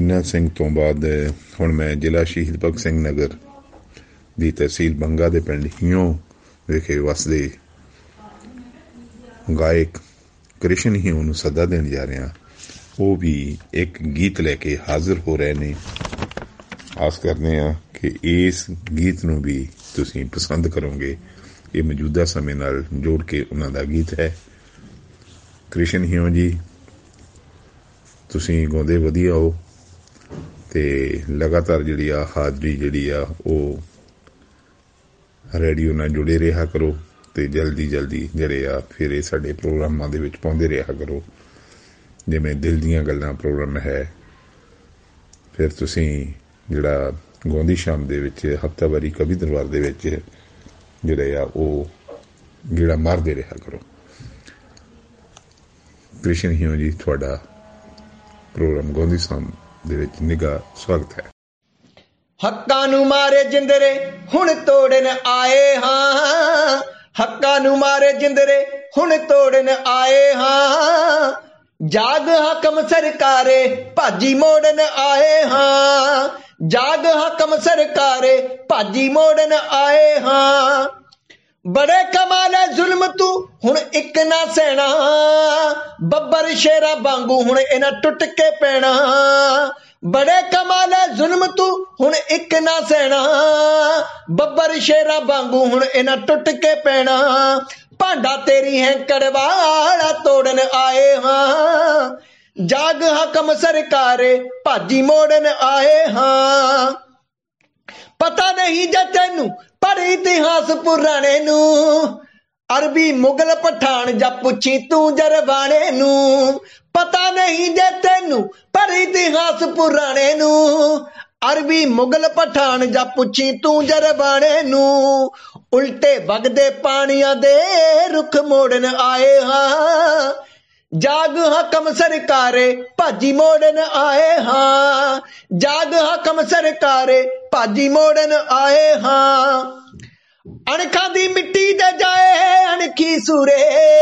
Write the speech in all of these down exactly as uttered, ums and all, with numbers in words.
मीना सिंह तो बाद हुण मैं जिला शहीद भगत सिंह नगर दी तहसील बंगा दे पिंड हियों विखे वसदे गायक कृष्ण हियों नूं सदा देण जा रहा। वो भी एक गीत लैके हाजिर हो रहे ने। आस करते हैं कि इस गीत नूं भी तुसीं पसंद करोगे। ये मौजूदा समय नाल जोड़ के उन्हां दा गीत है। कृष्ण हियों जी तुसीं गाउंदे वधिया हो ते लगातार जिहड़ी आ हाजरी जिहड़ी आ वो रेडियो नाल जुड़े रहा करो ते जल्दी जल्दी जिहड़े आ फिर ये साडे प्रोग्रामां दे विच पाउंदे रहा करो। जिवें दिल दीआं गल्लां प्रोग्राम है, फिर तुसीं जिहड़ा गौंदी शाम दे विच हफ्तावारी कवि दरबार दे विच जिहड़े आ वो गेड़ा मारदे रहा करो। कृष्ण हियों जी तुहाडा प्रोग्राम गौंदी शाम दे विच निघा स्वागत है। हक्कां नूं मारे जिंदरे हुण तोड़न आए हां, हक्कां नूं मारे जिंदरे हुण तोड़न आए हां, जाग हकम सरकारे भाजी मोड़न आए हां, जाग हकम सरकारे भाजी मोड़न आए हां। बड़े कमाल है जुल्म तू हुण इक ना सहना, बब्बर शेरा वांगू हुण इना टुट के पैना। बड़े कमाल है जुल्म तू हुण इक ना सहना, बब्बर शेरा वांगू हुण इना टुट के पैना। भांडा तेरी हैंकड़ वाला तोड़न आए हां, जाग हकम सरकारे भाजी मोड़न आए हां। पता नहीं जे तैनू पर इतिहास पुराने नू, अरबी मुगल पठान जा पुछी तू जरवाने नू। पता नहीं जे तैनू पर इतिहास पुराने नू, अरबी मुगल पठान जा पुछी तू जरवाने नू। उल्टे वगदे पानियां दे रुख मोड़न आए हां, जाग हकम सरकारे भाजी मोड़न आए हां, जाग हकम सरकारे भाजी मोड़न आए हां। अणखा दी मिट्टी दे जाए अणखी सूरे,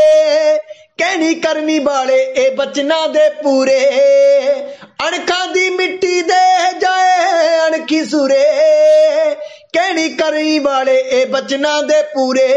कहनी करनी वाले ए बचना दे पूरे। अणखा दी मिट्टी दे जाए अणखी सूरे, कहनी करनी वाले ए बचना दे पूरे।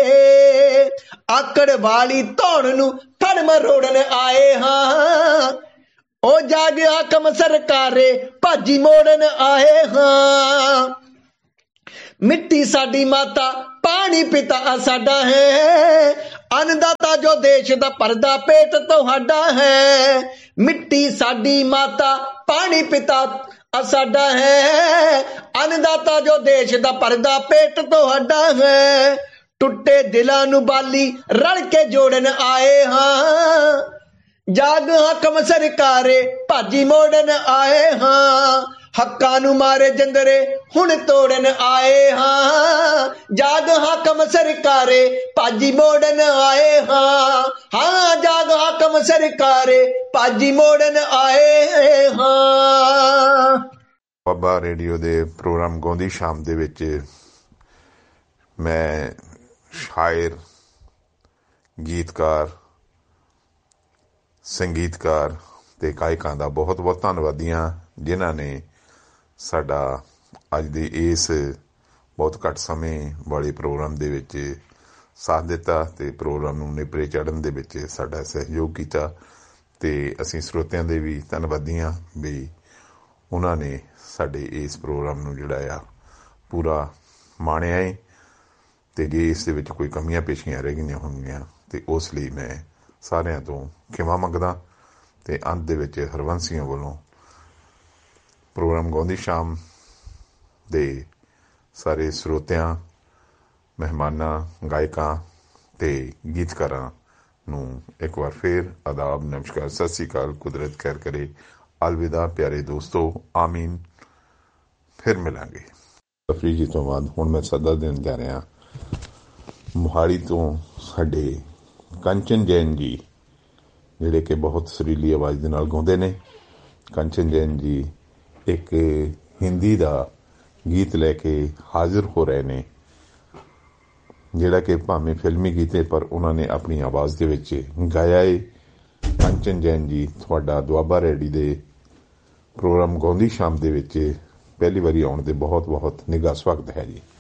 आकड़ वाली धौण नू फड़ मरोड़न आए हां, ओ जाग हकम सरकारे भाजी मोड़न आए हां। मिट्टी साडी माता पानी पिता साडा है, अन्नदाता जो देश दा परदा पेट तुहाडा है। मिट्टी साडी माता पानी पिता साडा है, अन्नदाता जो देश दा परदा पेट तुहाडा है। टुटे दिलां नू बाली रल के जोड़न आए हां, जाग हकम सरकारे भाजी मोड़न आए हां। हक्कां नू मारे जंदरे हुण तोड़न आए हां, जाग हकम सरकारे भाजी मोड़न आए हां। हां जाग हकम सरकारे भाजी मोड़न आए हां। बाबा रेडियो दे प्रोग्राम गौंदी शाम दे विच मैं शायर, गीतकार, संगीतकार ते गायकां दा बहुत बहुत धन्नवादी हां जिन्हां ने साडा अज दे इस बहुत घट समय वाले प्रोग्राम दे विच साथ दिता ते प्रोग्राम नूं नेपरे चढ़न दे विच साडा सहयोग कीता। ते असीं श्रोतिਆਂ दे भी धन्नवादी हां भी उन्हां ने साडे इस प्रोग्राम नूं जिहड़ा आ पूरा माणिया है। ते जे इस दे विच कोई कमियां पेशियां रह गईयां होणगीਆਂ ते उस लई मैं सारिਆਂ ਤੋਂ खिमा मंगदा ते अंत दे विच हरवंशियों ਵੱਲੋਂ प्रोग्राम गौंदी शाम दे सारे ਸਰੋਤਿਆਂ, ਮਹਿਮਾਨਾਂ, ਗਾਇਕਾਂ ਤੇ ਗੀਤਕਾਰਾਂ ਨੂੰ ਇੱਕ ਵਾਰ ਫਿਰ ਆਦਾਬ, ਨਮਸਕਾਰ, ਸਤਿ ਸ੍ਰੀ ਅਕਾਲ। ਕੁਦਰਤ ਖੈਰ ਕਰੇ। अलविदा प्यारे दोस्तों, आमीन। फिर मिलांगे। तफरीजी तो बाद हुण मैं सदा देन जा रहा मोहाली तो साडे कंचन जैन जी जिहड़े कि बहुत सुरीली आवाज़ दे नाल गाउंदे ने। कंचन जैन जी एक हिंदी दा गीत लैके हाजिर हो रहे ने जिहड़ा कि भावें फिल्मी गीत है पर उन्होंने अपनी आवाज़ दे विच गाया है। कंचन जैन जी तुहाडा दुआबा रेडी दे ਪ੍ਰੋਗਰਾਮ ਗਾਉਂਦੀ ਸ਼ਾਮ ਦੇ ਵਿੱਚ ਪਹਿਲੀ ਵਾਰੀ ਆਉਣ ਦੇ ਬਹੁਤ ਬਹੁਤ ਨਿੱਘਾ ਸਵਾਗਤ ਹੈ ਜੀ।